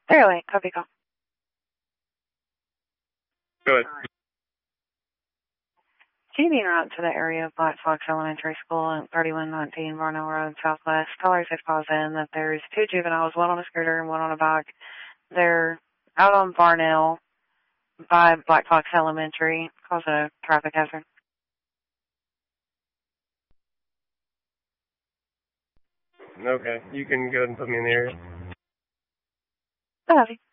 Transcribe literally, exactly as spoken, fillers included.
Fairly, copy call. Go ahead. Can you be route to the area of Black Fox Elementary School at thirty-one nineteen Varnell Road, Southwest? Caller said calls in that there's two juveniles, one on a scooter and one on a bike. They're out on Varnell by Black Fox Elementary, cause a traffic hazard. Okay, you can go ahead and put me in the area. I love you.